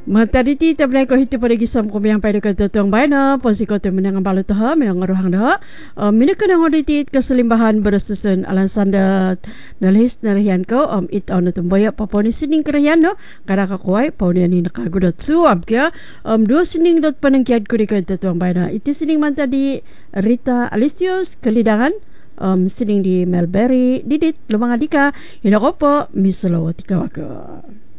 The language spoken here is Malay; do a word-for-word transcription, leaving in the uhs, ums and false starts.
Matadi ti tablay ko hiti pada gisam ko biyang pada ka tutuang bayna posi ko tu menang balu taha menang rohang dah mina kana ngodi keselimbahan bersusun alan sanda nalhis narian ko um it on tu boya paponi sining kerayan no kara ka kuai pauni ni nakagudat suab kya um dua sining dot panangkiat ko di ka tutuang bayna iti sining man tadi Rita Alicius Kelidangan um sining di Melberry Didit Lumang Adika hinakopo misalo tikawaka.